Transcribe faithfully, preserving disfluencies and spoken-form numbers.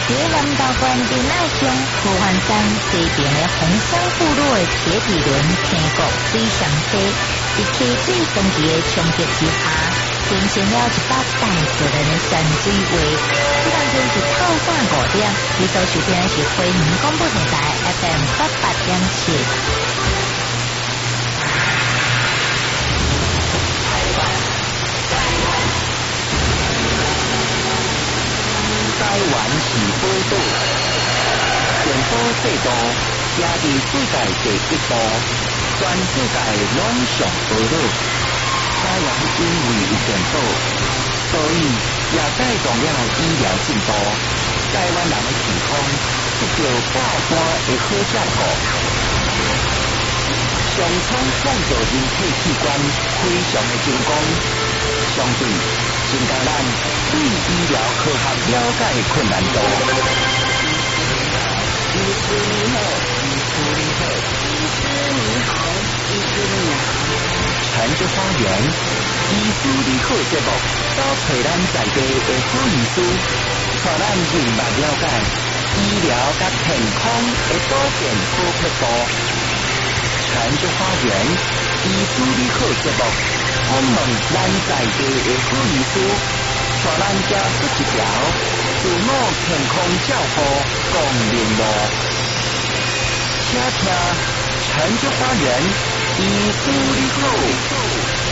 台南道观顶爱乡河环山西边的红山护路的铁地轮天国水上车，一起最神奇的冲击之下，形成了一百大自然的山水画。这当天是透早五点，你所收听的是花莲广播电台 F M 八八点七。 台湾是宝岛，环保制度也是世界第一步，全世界拢上保护。台湾因为有环保，所以也带动了医疗进步。台湾人的健康得到大大的好照顾。上苍创造人体器官非常的精工，相对增加咱对医疗科学了解的困难度。医师你好，医师你好，医师你好，医师你好。产就花园，医师你好节目，找找咱在地的好医师，带咱明白了解医疗甲健康的保健好撇步。产就花园，医师你好节目，访问咱在地的好医师，带咱走出一条自我健康照护光明路。请听产就花园，医师你好。